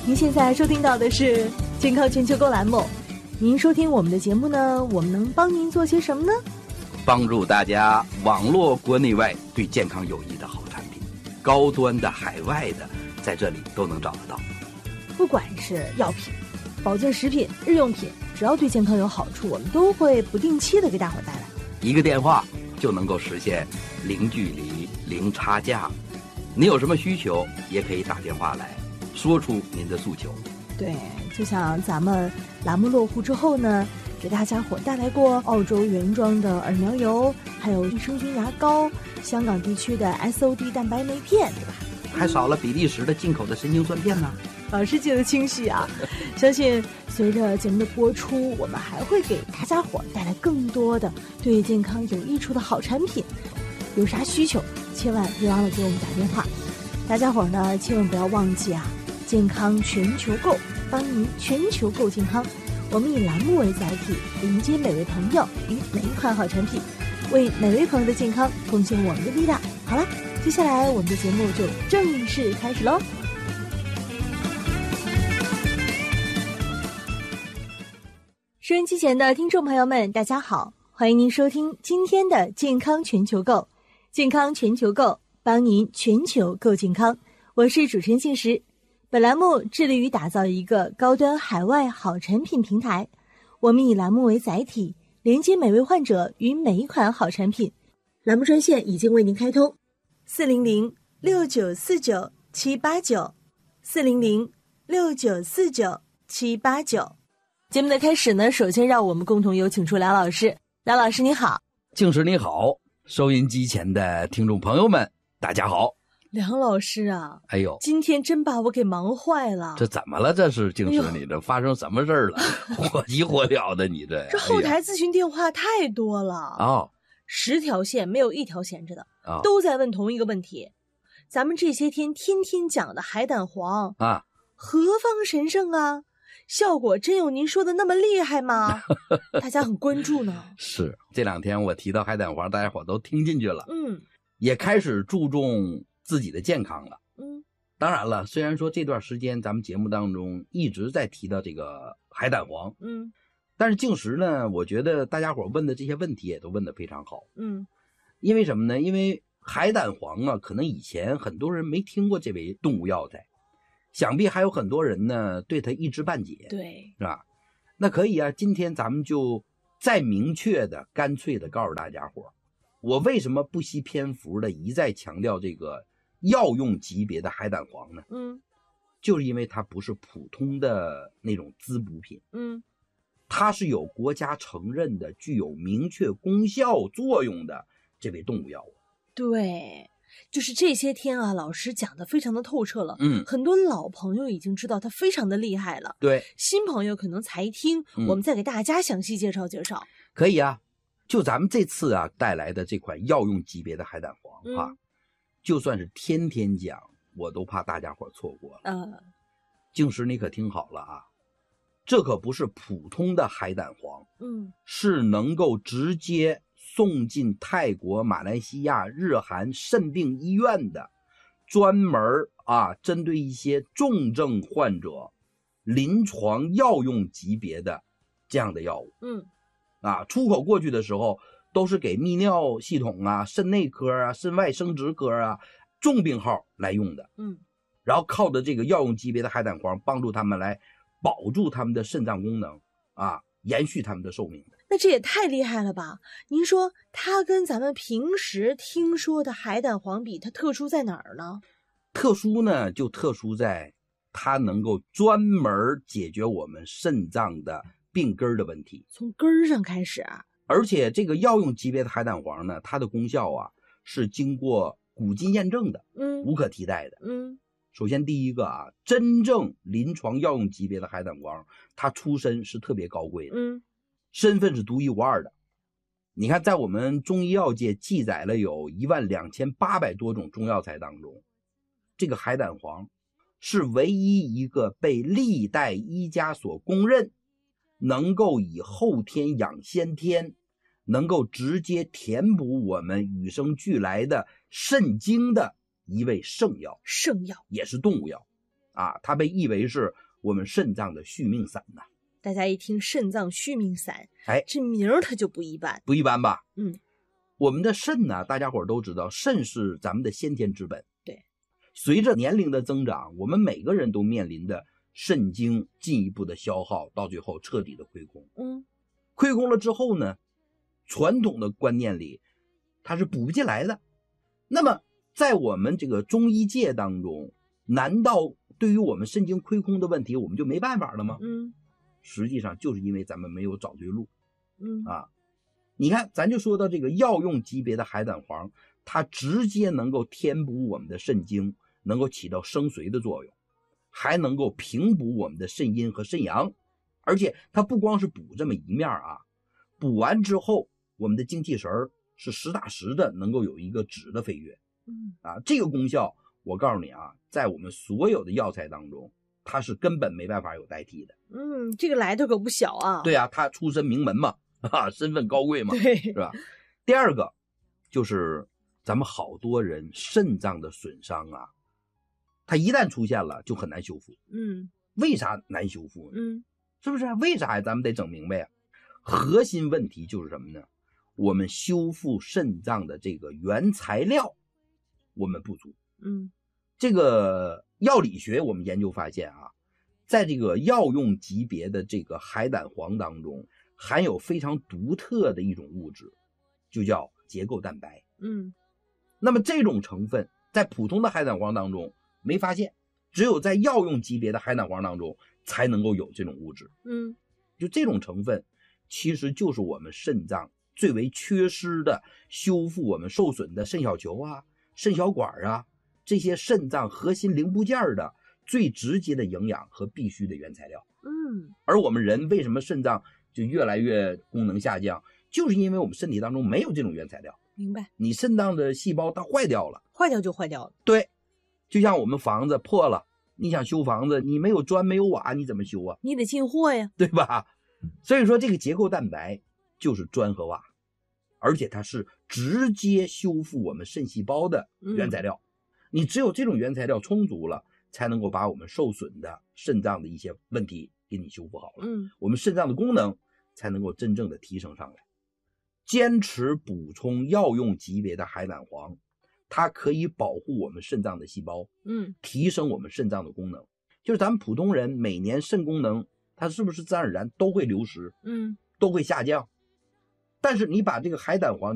您现在收听到的是健康全球购栏目。您收听我们的节目呢，我们能帮您做些什么呢？ 帮助大家网络国内外对健康有益的好产品，高端的、海外的，在这里都能找得到。 不管是药品、保健食品、日用品，只要对健康有好处，我们都会不定期的给大伙带来。 一个电话就能够实现零距离、零差价。你有什么需求，也可以打电话来，说出您的诉求。 对，就像咱们栏目落户之后呢，给大家伙带来过澳洲原装的耳苗油，还有益生菌牙膏，香港地区的 SOD 蛋白酶片，对吧？ 还少了比利时的进口的神经酸片呢。 老师记得清晰啊！相信随着节目的播出，我们还会给大家伙带来更多的对健康有益处的好产品。有啥需求，千万别忘了给我们打电话。大家伙呢，千万不要忘记啊！健康全球购，帮您全球购健康。我们以栏目为载体，迎接每位朋友与每一款好产品，为每位朋友的健康贡献我们的力量。好了，接下来我们的节目就正式开始喽。收音机前的听众朋友们，大家好，欢迎您收听今天的健康全球购。健康全球购，帮您全球购健康。我是主持人静石。本栏目致力于打造一个高端海外好产品平台。我们以栏目为载体，连接每位患者与每一款好产品。栏目专线已经为您开通，400-6949-789 400-6949-789。节目的开始呢，首先让我们共同有请出梁老师。梁老师你好。 静石你好，收音机前的听众朋友们大家好。 梁老师啊， 哎呦， 今天真把我给忙坏了。 这怎么了？这是静石，你这发生什么事儿了？火急火燎的，你这后台咨询电话太多了哦 ，10条线没有一条闲着的，都在问同一个问题。咱们这些天天天讲的海胆黄啊， 何方神圣啊？效果真有您说的那么厉害吗？大家很关注呢。 是，这2天我提到海胆黄，大家伙都听进去了，也开始注重自己的健康了。当然了，虽然说这段时间咱们节目当中一直在提到这个海胆黄，但是静石呢，我觉得大家伙问的这些问题也都问得非常好。因为什么呢？因为海胆黄啊，可能以前很多人没听过这味动物药材，想必还有很多人呢对它一知半解， 对， 是吧？那可以啊，今天咱们就再明确的、干脆的告诉大家伙，我为什么不惜篇幅的一再强调这个药用级别的海胆黄呢？就是因为它不是普通的那种滋补品，它是有国家承认的、具有明确功效作用的这味动物药物。 对，就是这些天啊，老师讲的非常的透彻了。很多老朋友已经知道它非常的厉害了。 对， 新朋友可能才听，我们再给大家详细介绍介绍。 可以啊，就咱们这次啊带来的这款药用级别的海胆黄啊，就算是天天讲，我都怕大家伙错过了。静石你可听好了啊，这可不是普通的海胆黄，是能够直接送进泰国、马来西亚、日韩肾病医院的，专门针对一些重症患者临床药用级别的这样的药物。出口过去的时候都是给泌尿系统啊、肾内科啊、肾外生殖科啊重病号来用的。然后靠着这个药用级别的海胆黄帮助他们来保住他们的肾脏功能延续他们的寿命的。 那这也太厉害了吧？您说它跟咱们平时听说的海胆黄比，它特殊在哪儿呢？ 特殊呢，就特殊在它能够专门解决我们肾脏的病根的问题， 从根儿上开始啊。 而且这个药用级别的海胆黄呢，它的功效是经过古今验证的，无可替代的。首先第一个真正临床药用级别的海胆黄，它出身是特别高贵的，身份是独一无二的。你看，在我们中医药界记载了有12800多种中药材当中，这个海胆黄是唯一一个被历代医家所公认能够以后天养先天，能够直接填补我们与生俱来的肾精的一味圣药。 圣药也是动物药啊，它被译为是我们肾脏的续命散呐。 大家一听肾脏续命散， 哎， 这名儿它就不一般， 不一般吧？ 嗯， 我们的肾呢，大家伙都知道，肾是咱们的先天之本。 对， 随着年龄的增长，我们每个人都面临的肾精进一步的消耗，到最后彻底的亏空。亏空了之后呢，传统的观念里，它是补不进来的。那么，在我们这个中医界当中，难道对于我们肾精亏空的问题，我们就没办法了吗？实际上就是因为咱们没有找对路。你看，咱就说到这个药用级别的海胆黄，它直接能够填补我们的肾精，能够起到生髓的作用，还能够平补我们的肾阴和肾阳。而且它不光是补这么一面啊，补完之后，我们的精气神是实打实的能够有一个质的飞跃。这个功效我告诉你啊，在我们所有的药材当中，它是根本没办法有代替的。 这个来头可不小啊。 对啊，他出身名门嘛，身份高贵嘛， 对， 是吧？第二个就是咱们好多人肾脏的损伤啊，它一旦出现了就很难修复。为啥难修复呢？是不是？为啥呀？咱们得整明白啊。核心问题就是什么呢？我们修复肾脏的这个原材料我们不足。这个药理学我们研究发现啊，在这个药用级别的这个海胆黄当中，含有非常独特的一种物质，就叫结构蛋白。那么这种成分在普通的海胆黄当中没发现，只有在药用级别的海胆黄当中才能够有这种物质。就这种成分其实就是我们肾脏最为缺失的修复我们受损的肾小球啊、肾小管啊，这些肾脏核心零部件的最直接的营养和必须的原材料。而我们人为什么肾脏就越来越功能下降，就是因为我们身体当中没有这种原材料。 明白。 你肾脏的细胞它坏掉了， 坏掉就坏掉了。 对，就像我们房子破了，你想修房子，你没有砖没有瓦，你怎么修啊？ 你得进货呀， 对吧？所以说这个结构蛋白就是砖和瓦，而且它是直接修复我们肾细胞的原材料。你只有这种原材料充足了，才能够把我们受损的肾脏的一些问题给你修复好了。我们肾脏的功能才能够真正的提升上来。坚持补充药用级别的海胆黄，它可以保护我们肾脏的细胞，提升我们肾脏的功能。就是咱们普通人每年肾功能，它是不是自然而然都会流失，都会下降？但是你把这个海胆黄